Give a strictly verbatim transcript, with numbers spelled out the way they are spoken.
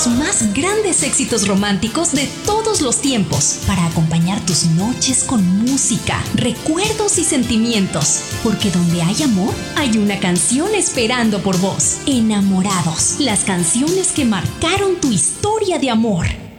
los más grandes éxitos románticos de todos los tiempos para acompañar tus noches con música, recuerdos y sentimientos. Porque donde hay amor, hay una canción esperando por vos. Enamorados, las canciones que marcaron tu historia de amor.